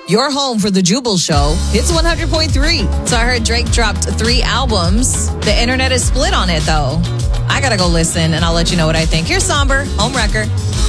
your home for the Jubal Show. It's 100.3. So I heard Drake dropped 3 albums. The internet is split on it, though. I gotta go listen, and I'll let you know what I think. Here's Somber, Home Wrecker.